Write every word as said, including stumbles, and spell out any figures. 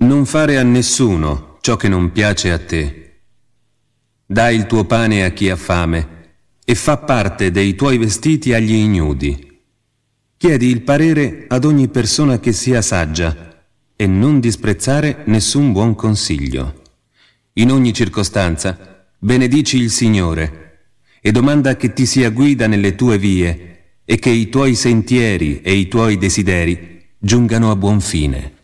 Non fare a nessuno ciò che non piace a te. Dai il tuo pane a chi ha fame e fa parte dei tuoi vestiti agli ignudi. Chiedi il parere ad ogni persona che sia saggia e non disprezzare nessun buon consiglio. In ogni circostanza benedici il Signore e domanda che ti sia guida nelle tue vie e che i tuoi sentieri e i tuoi desideri giungano a buon fine.